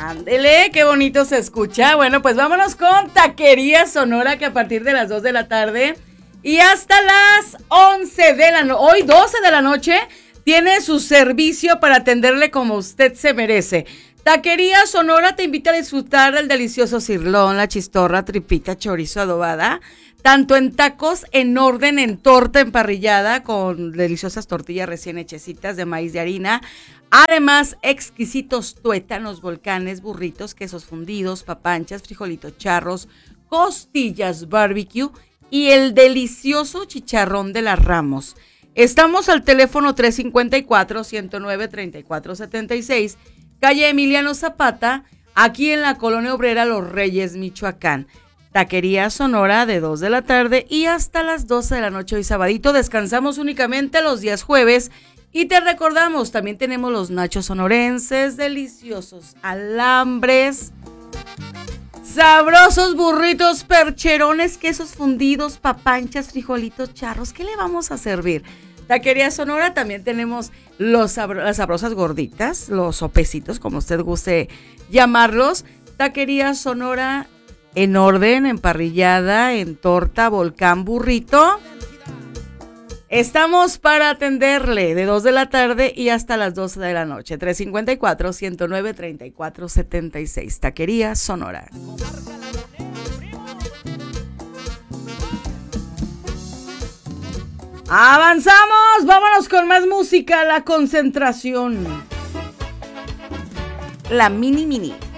Ándele, qué bonito se escucha. Bueno, pues vámonos con Taquería Sonora, que a partir de las 2 de la tarde y hasta las 11 de la noche, hoy 12 de la noche, tiene su servicio para atenderle como usted se merece. Taquería Sonora te invita a disfrutar del delicioso cirlón, la chistorra, tripita, chorizo adobada, tanto en tacos, en orden, en torta emparrillada con deliciosas tortillas recién hechecitas de maíz de harina. Además, exquisitos tuétanos, volcanes, burritos, quesos fundidos, papanchas, frijolitos charros, costillas barbecue y el delicioso chicharrón de las Ramos. Estamos al teléfono 354-109-3476, calle Emiliano Zapata, aquí en la Colonia Obrera Los Reyes, Michoacán. Taquería Sonora de 2 de la tarde y hasta las 12 de la noche hoy sabadito. Descansamos únicamente los días jueves y te recordamos, también tenemos los nachos sonorenses, deliciosos alambres, sabrosos burritos, percherones, quesos fundidos, papanchas, frijolitos charros. ¿Qué le vamos a servir? Taquería Sonora, también tenemos las sabrosas gorditas, los sopecitos, como usted guste llamarlos. Taquería Sonora en orden, en parrillada, en torta, volcán, burrito. Estamos para atenderle de 2 de la tarde y hasta las 12 de la noche. 354-109-3476. Taquería Sonora. Avanzamos, vámonos con más música, la concentración. La mini.